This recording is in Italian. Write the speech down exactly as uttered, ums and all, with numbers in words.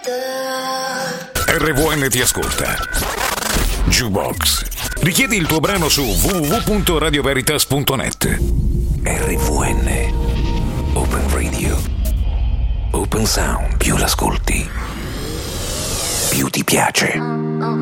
R V N ti ascolta. Jukebox. Richiedi il tuo brano su w w w punto radio veritas punto net. R V N. Open Radio. Open Sound. Più l'ascolti, più ti piace.